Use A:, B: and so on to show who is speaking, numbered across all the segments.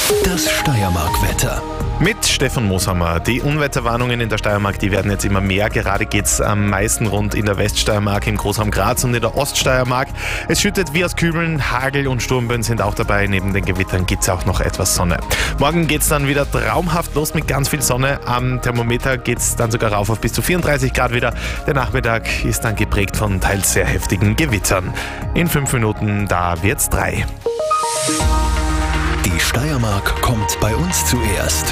A: Das Steiermark-Wetter.
B: Mit Stefan Mooshammer. Die Unwetterwarnungen in der Steiermark, die werden jetzt immer mehr. Gerade geht es am meisten rund in der Weststeiermark, im Großraum Graz und in der Oststeiermark. Es schüttet wie aus Kübeln, Hagel und Sturmböen sind auch dabei. Neben den Gewittern gibt es auch noch etwas Sonne. Morgen geht es dann wieder traumhaft los mit ganz viel Sonne. Am Thermometer geht es dann sogar rauf auf bis zu 34 Grad wieder. Der Nachmittag ist dann geprägt von teils sehr heftigen Gewittern. In 5 Minuten, da wird's 3.
A: Die Steiermark kommt bei uns zuerst.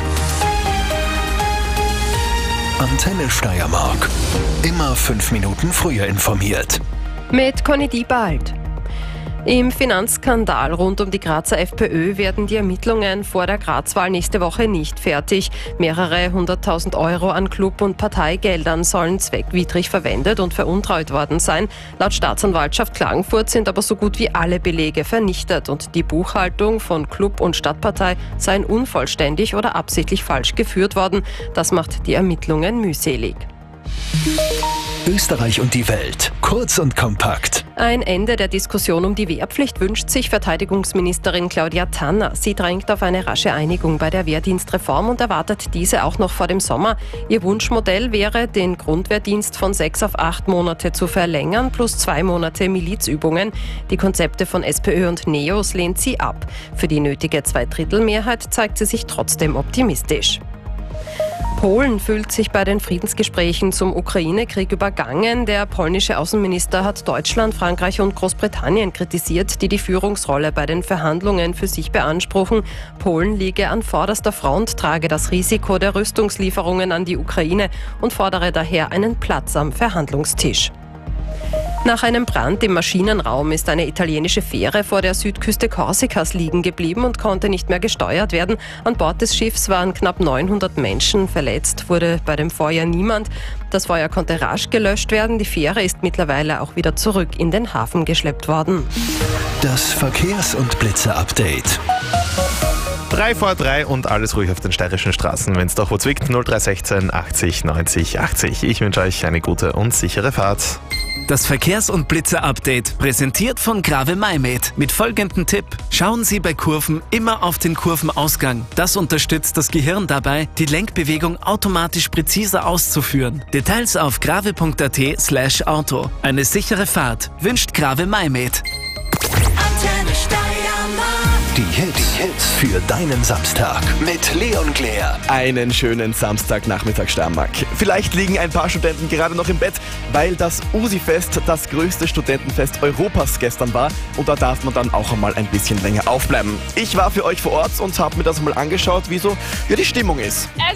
A: Antenne Steiermark. Immer 5 Minuten früher informiert.
C: Mit Conny Diebald. Im Finanzskandal rund um die Grazer FPÖ werden die Ermittlungen vor der Grazwahl nächste Woche nicht fertig. Mehrere 100.000 Euro an Club- und Parteigeldern sollen zweckwidrig verwendet und veruntreut worden sein. Laut Staatsanwaltschaft Klagenfurt sind aber so gut wie alle Belege vernichtet und die Buchhaltung von Club und Stadtpartei seien unvollständig oder absichtlich falsch geführt worden. Das macht die Ermittlungen mühselig.
A: Österreich und die Welt. Kurz und kompakt.
C: Ein Ende der Diskussion um die Wehrpflicht wünscht sich Verteidigungsministerin Claudia Tanner. Sie drängt auf eine rasche Einigung bei der Wehrdienstreform und erwartet diese auch noch vor dem Sommer. Ihr Wunschmodell wäre, den Grundwehrdienst von 6 auf 8 Monate zu verlängern, plus 2 Monate Milizübungen. Die Konzepte von SPÖ und NEOS lehnt sie ab. Für die nötige Zweidrittelmehrheit zeigt sie sich trotzdem optimistisch. Polen fühlt sich bei den Friedensgesprächen zum Ukraine-Krieg übergangen. Der polnische Außenminister hat Deutschland, Frankreich und Großbritannien kritisiert, die die Führungsrolle bei den Verhandlungen für sich beanspruchen. Polen liege an vorderster Front, trage das Risiko der Rüstungslieferungen an die Ukraine und fordere daher einen Platz am Verhandlungstisch. Nach einem Brand im Maschinenraum ist eine italienische Fähre vor der Südküste Korsikas liegen geblieben und konnte nicht mehr gesteuert werden. An Bord des Schiffs waren knapp 900 Menschen. Verletzt wurde bei dem Feuer niemand. Das Feuer konnte rasch gelöscht werden. Die Fähre ist mittlerweile auch wieder zurück in den Hafen geschleppt worden.
A: Das Verkehrs- und Blitze-Update.
B: 3 vor 3 und alles ruhig auf den steirischen Straßen. Wenn es doch wo zwickt, 0316 80 90 80. Ich wünsche euch eine gute und sichere Fahrt.
D: Das Verkehrs- und Blitzer-Update, präsentiert von Grave Maimed. Mit folgendem Tipp: Schauen Sie bei Kurven immer auf den Kurvenausgang. Das unterstützt das Gehirn dabei, die Lenkbewegung automatisch präziser auszuführen. Details auf grave.at/auto. Eine sichere Fahrt wünscht Grave Maimed.
A: Die Hits für deinen Samstag mit Leon Glär.
E: Einen schönen Samstagnachmittag Steiermark. Vielleicht liegen ein paar Studenten gerade noch im Bett, weil das USI-Fest das größte Studentenfest Europas gestern war und da darf man dann auch einmal ein bisschen länger aufbleiben. Ich war für euch vor Ort und habe mir das mal angeschaut, wie so die Stimmung ist.
F: Es